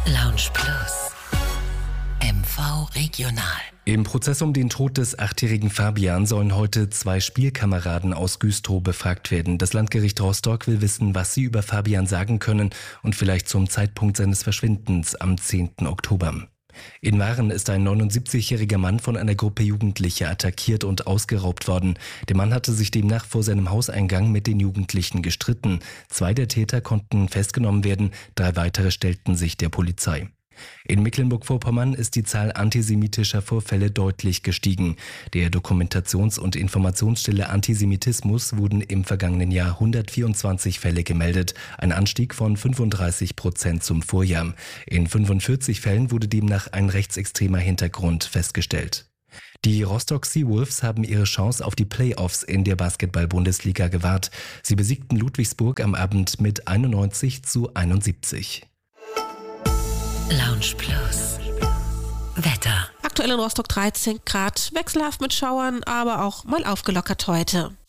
Lounge Plus. MV Regional. Im Prozess um den Tod des 8-jährigen Fabian sollen heute 2 Spielkameraden aus Güstrow befragt werden. Das Landgericht Rostock will wissen, was sie über Fabian sagen können und vielleicht zum Zeitpunkt seines Verschwindens am 10. Oktober. In Waren ist ein 79-jähriger Mann von einer Gruppe Jugendlicher attackiert und ausgeraubt worden. Der Mann hatte sich demnach vor seinem Hauseingang mit den Jugendlichen gestritten. 2 der Täter konnten festgenommen werden, 3 weitere stellten sich der Polizei. In Mecklenburg-Vorpommern ist die Zahl antisemitischer Vorfälle deutlich gestiegen. Der Dokumentations- und Informationsstelle Antisemitismus wurden im vergangenen Jahr 124 Fälle gemeldet, ein Anstieg von 35% zum Vorjahr. In 45 Fällen wurde demnach ein rechtsextremer Hintergrund festgestellt. Die Rostock Seawolves haben ihre Chance auf die Playoffs in der Basketball-Bundesliga gewahrt. Sie besiegten Ludwigsburg am Abend mit 91:71. Lounge Plus. Wetter. Aktuell in Rostock 13 Grad, wechselhaft mit Schauern, aber auch mal aufgelockert heute.